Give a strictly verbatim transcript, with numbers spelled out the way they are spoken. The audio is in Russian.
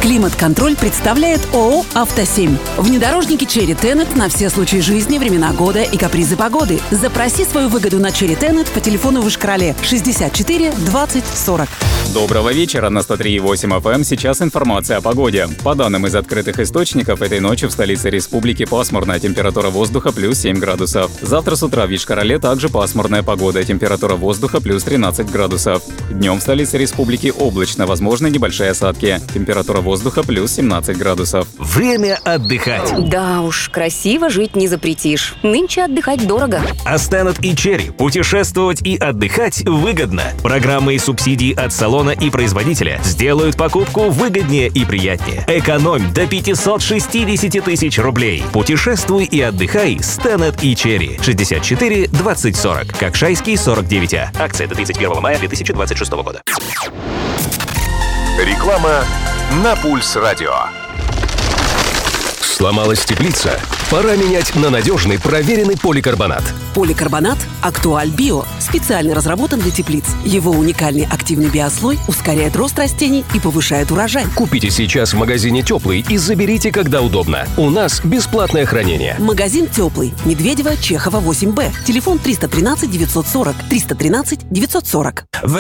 Климат-контроль представляет ООО «Автосемь». Внедорожники Cherry Tenet на все случаи жизни, времена года и капризы погоды. Запроси свою выгоду на Cherry Tenet по телефону в Ишкарале шестьдесят четыре двадцать сорок. Доброго вечера, на сто три и восемь эф эм. Сейчас информация о погоде. По данным из открытых источников, этой ночью в столице республики пасмурная, температура воздуха плюс семь градусов. Завтра с утра в Ишкарале также пасмурная погода, температура воздуха плюс тринадцать градусов. Днем в столице республики облачно, возможны небольшие осадки. Температура воздуха плюс семнадцать градусов. Время отдыхать. Да уж, красиво жить не запретишь. Нынче отдыхать дорого. А Stannet и Cherry путешествовать и отдыхать выгодно. Программы и субсидии от салона и производителя сделают покупку выгоднее и приятнее. Экономь до пятьсот шестьдесят тысяч рублей. Путешествуй и отдыхай с Stannet и Cherry. шестьдесят четыре двадцать сорок. Кокшайский сорок девять А. Акция до тридцать первого мая две тысячи двадцать шестого года. Реклама на Пульс Радио. Сломалась теплица? Пора менять на надежный, проверенный поликарбонат. Поликарбонат «Актуаль Био» специально разработан для теплиц. Его уникальный активный биослой ускоряет рост растений и повышает урожай. Купите сейчас в магазине «Теплый» и заберите, когда удобно. У нас бесплатное хранение. Магазин «Теплый», Медведева, Чехова, восемь Б. Телефон триста тринадцать девятьсот сорок, триста тринадцать девятьсот сорок.